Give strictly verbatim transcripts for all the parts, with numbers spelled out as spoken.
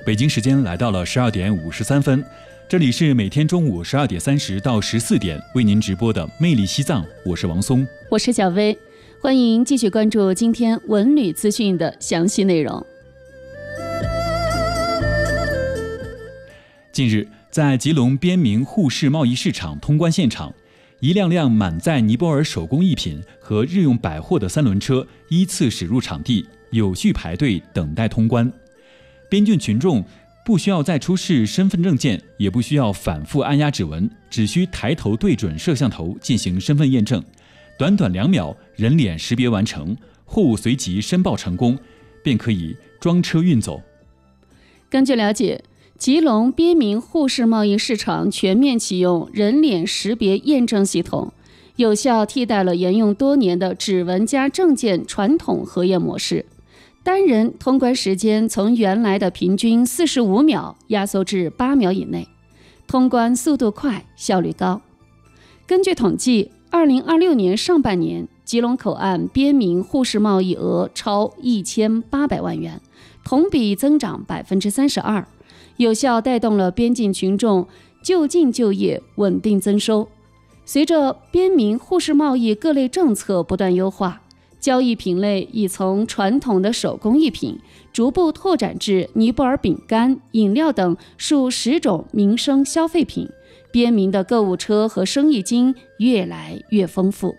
北京时间来到了十二点五十三分，这里是每天中午十二点三十到十四点为您直播的《魅力西藏》，我是王松， 我是小薇，欢迎继续关注今天文旅资讯的详细内容。 近日，在吉隆边民沪市贸易市场通关现场，一辆辆满载尼泊尔手工艺品和日用百货的三轮车依次驶入场地，有序排队等待通关。边境群众不需要再出示身份证件，也不需要反复按压指纹，只需抬头对准摄像头进行身份验证，短短两秒，人脸识别完成，货物随即申报成功，便可以装车运走。 根据了解，吉隆边民沪市贸易市场全面启用人脸识别验证系统，有效替代了沿用多年的指纹加证件传统核验模式。单人通关时间从原来的平均四十五秒压缩至八秒以内，通关速度快，效率高。根据统计，二零二六年上半年，吉隆口岸边民沪市贸易额超一千八百万元，同比增长百分之三十二，有效带动了边境群众就近就业，稳定增收。随着边民沪市贸易各类政策不断优化，交易品类已从传统的手工艺品逐步拓展至尼泊尔饼干、饮料等数十种民生消费品，边民的购物车和生意经越来越丰富。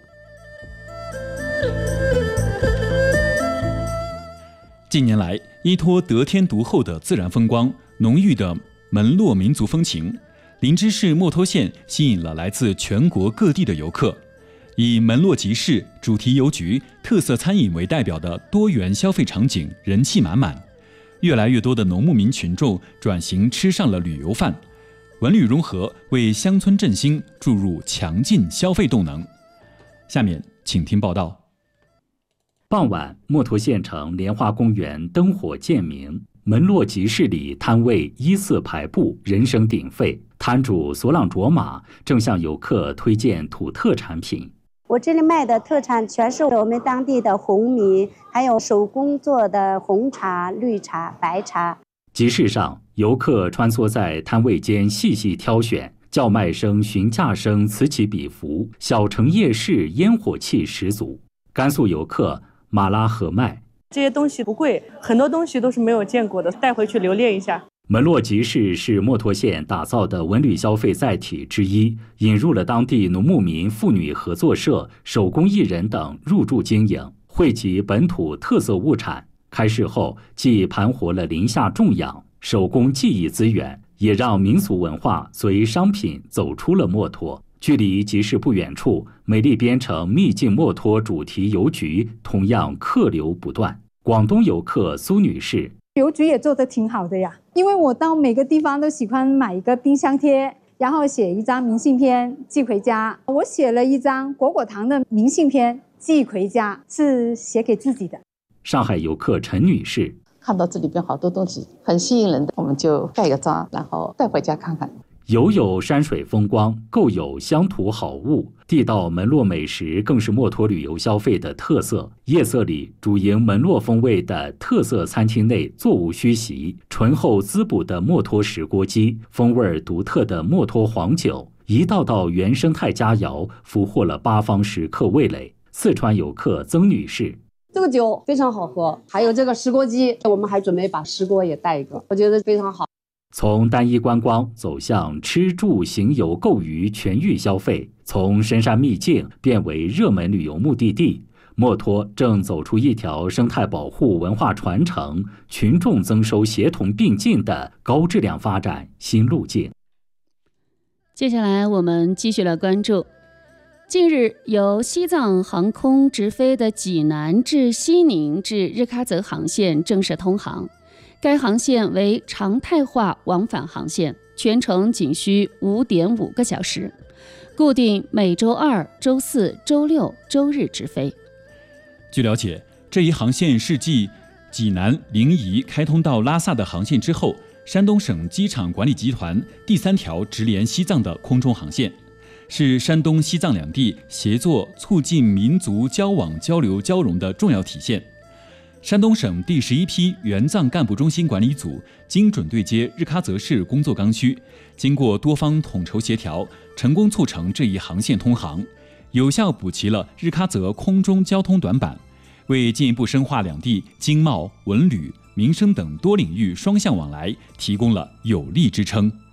近年来，依托得天独厚的自然风光、浓郁的门洛民族风情，林芝市墨脱县吸引了来自全国各地的游客。以门洛集市、主题邮局、特色餐饮为代表的多元消费场景人气满满，越来越多的农牧民群众转型吃上了旅游饭，文旅融合为乡村振兴注入强劲消费动能。下面请听报道。 傍晚，墨脱县城莲花公园灯火渐明，门洛集市里摊位依次排布，人声鼎沸，摊主索朗卓玛正向游客推荐土特产品。 我这里卖的特产全是我们当地的红米，还有手工做的红茶、绿茶、白茶。 集市上，游客穿梭在摊位间细细挑选，叫卖声、询价声此起彼伏，小城夜市烟火气十足。甘肃游客马拉和麦， 这些东西不贵，很多东西都是没有见过的，带回去留恋一下。 门洛集市是墨脱县打造的文旅消费载体之一，引入了当地农牧民妇女合作社、手工艺人等入驻经营，汇集本土特色物产。开市后，既盘活了林下种养、手工技艺资源，也让民俗文化随商品走出了墨脱。距离集市不远处，美丽边城秘境墨脱主题邮局同样客流不断。广东游客苏女士， 邮局也做得挺好的呀，因为我到每个地方都喜欢买一个冰箱贴，然后写一张明信片寄回家。我写了一张果果糖的明信片寄回家，是写给自己的。 上海游客陈女士， 看到这里边好多东西很吸引人的，我们就盖个章，然后带回家看看。 游有山水风光，购有乡土好物，地道门洛美食更是墨脱旅游消费的特色。夜色里，主营门洛风味的特色餐厅内座无虚席，醇厚滋补的墨脱石锅鸡，风味独特的墨脱黄酒，一道道原生态佳肴俘获了八方食客味蕾。四川游客曾女士， 这个酒非常好喝，还有这个石锅鸡，我们还准备把石锅也带一个，我觉得非常好。 从单一观光走向吃住行游购娱全域消费，从深山秘境变为热门旅游目的地，墨脱正走出一条生态保护、文化传承、群众增收协同并进的高质量发展新路径。 接下来我们继续来关注，近日由西藏航空直飞的济南至西宁至日喀则航线正式通航。该航线为常态化往返航线，全程仅需 五点五个小时，固定每周二、周四、周六、周日直飞。 据了解，这一航线是继济南、临沂开通到拉萨的航线之后，山东省机场管理集团第三条直连西藏的空中航线，是山东西藏两地协作促进民族交往交流交融的重要体现。 山东省第十一批援藏干部中心管理组精准对接日喀则市工作刚需，经过多方统筹协调，成功促成这一航线通航，有效补齐了日喀则空中交通短板，为进一步深化两地经贸、文旅、民生等多领域双向往来提供了有力支撑。